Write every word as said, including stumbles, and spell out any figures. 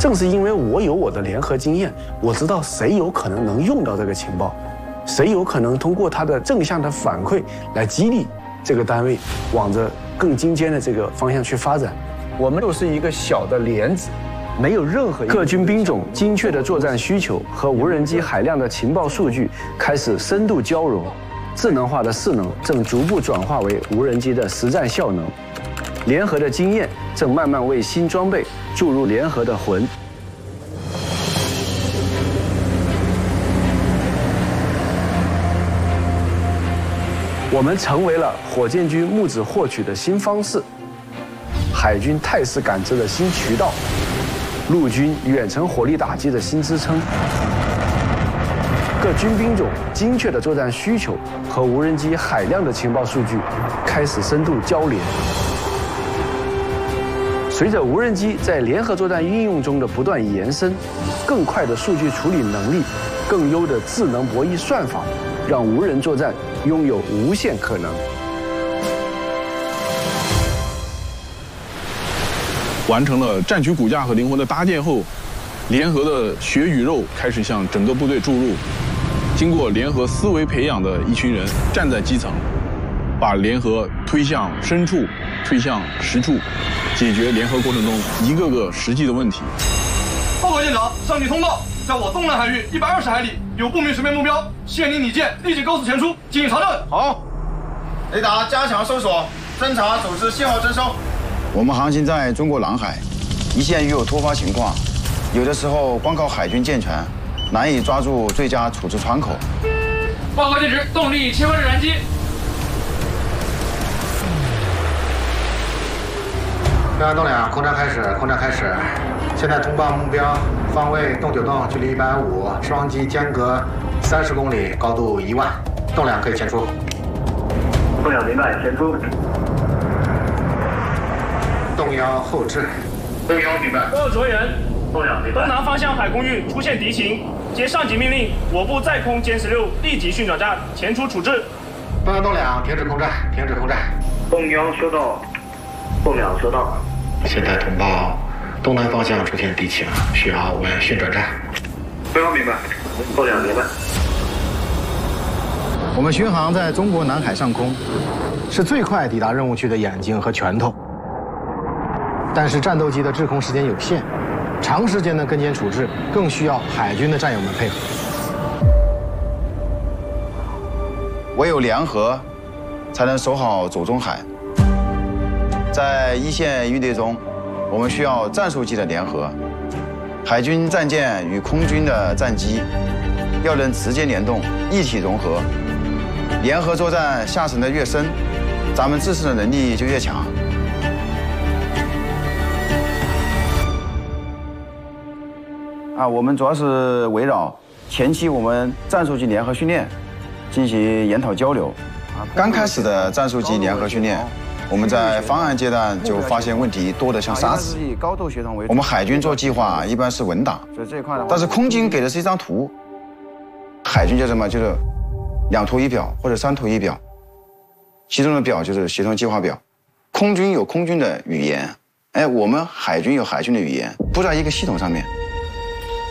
正是因为我有我的联合经验，我知道谁有可能能用到这个情报，谁有可能通过他的正向的反馈来激励这个单位往着更精尖的这个方向去发展。我们就是一个小的连子，没有任何各军兵种精确的作战需求和无人机海量的情报数据开始深度交融，智能化的势能正逐步转化为无人机的实战效能，联合的经验正慢慢为新装备注入联合的魂。我们成为了火箭军目子获取的新方式，海军态势感知的新渠道，陆军远程火力打击的新支撑。各军兵种精确的作战需求和无人机海量的情报数据开始深度交联。随着无人机在联合作战应用中的不断延伸，更快的数据处理能力，更优的智能博弈算法，让无人作战拥有无限可能。 完成了战区骨架和灵魂的搭建后，联合的血与肉开始向整个部队注入。经过联合思维培养的一群人站在基层，把联合推向深处，推向实处，解决联合过程中一个个实际的问题。 报告舰长，上级通报，在我东南海域一百二十海里有不明水面目标，现领拟舰立即高速前出，进行查证。 好，雷达加强搜索，侦察组织信号征收。 我们航行在中国南海，一线遇有突发情况，有的时候光靠海军舰船难以抓住最佳处置窗口。 报告电职，动力切换至燃机。 标杆栋梁，空战开始，空战开始。现在通报目标方位洞九洞，距离一百五，双机间隔三十公里，高度一万，栋梁可以前出。 栋梁明白，前出。 动幺后置。 动幺明白。 报告指挥员， 栋梁明白。 东南方向海空域出现敌情，接上级命令，我部在空歼十六立即训转战，前出处置。 东阳栋梁，停止空战，停止空战。 动幺收到。栋梁收到。 现在通报东南方向出现敌情，需要我们训转战。 东幺明白。栋梁明白。 我们巡航在中国南海上空，是最快抵达任务区的眼睛和拳头。但是战斗机的制空时间有限，长时间的跟监处置更需要海军的战友们配合。 唯有联合，才能守好左中海。在一线运队中，我们需要战术机的联合，海军战舰与空军的战机要能直接联动，一体融合。联合作战下沉的越深，咱们自身的能力就越强。啊，我们主要是围绕前期我们战术机联合训练进行研讨交流。刚开始的战术机联合训练，我们在方案阶段就发现问题多得像沙子。我们海军做计划一般是文档，但是空军给的是一张图。海军叫什么？就是两图一表或者三图一表，其中的表就是协同计划表。空军有空军的语言，哎，我们海军有海军的语言，不在一个系统上面。